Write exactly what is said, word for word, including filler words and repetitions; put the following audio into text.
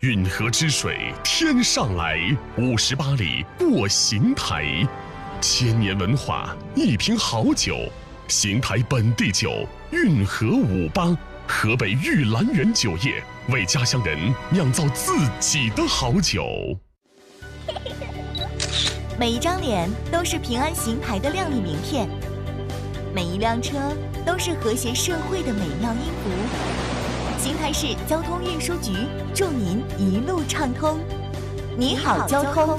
运河之水天上来，五十八里过邢台，千年文化，一瓶好酒，邢台本地酒，运河五八，河北玉兰园酒业为家乡人酿造自己的好酒。 每一张脸都是平安邢台的亮丽名片，每一辆车都是和谐社会的美妙音符。邢台市交通运输局祝您一路畅通。你好，交通。